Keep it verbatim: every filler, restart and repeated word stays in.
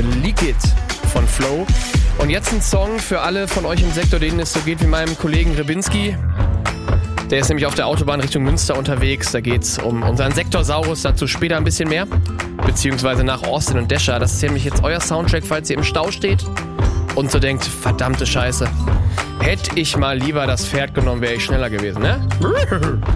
Leak It von Flow. Und jetzt ein Song für alle von euch im Sektor, denen es so geht wie meinem Kollegen Rebinski. Der ist nämlich auf der Autobahn Richtung Münster unterwegs. Da geht's um unseren Sektorsaurus, dazu später ein bisschen mehr. Beziehungsweise nach Austin und Desha. Das ist nämlich jetzt euer Soundtrack, falls ihr im Stau steht und so denkt, verdammte Scheiße. Hätte ich mal lieber das Pferd genommen, wäre ich schneller gewesen, ne?